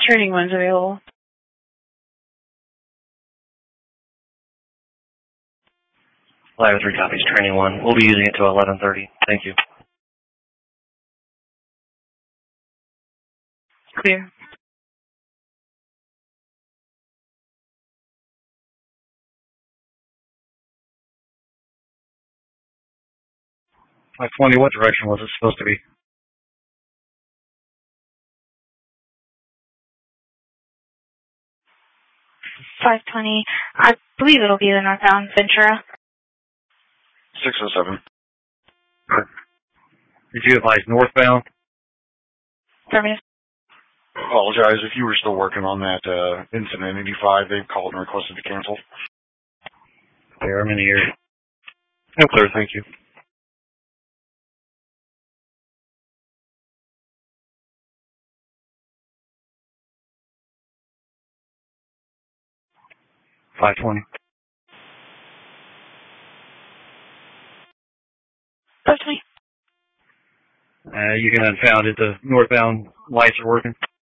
Training one's available. Live 3 copies, training 1. We'll be using it till 11:30. Thank you. Clear. 520, what direction was it supposed to be? 520. I believe it'll be the northbound Ventura. 607. Did you advise northbound? Affirmative. Apologize if you were still working on that incident 85. They've called and requested to cancel. There, I'm in the area. No, clear, thank you. $520. 520. You can unfound it. The northbound lights are working.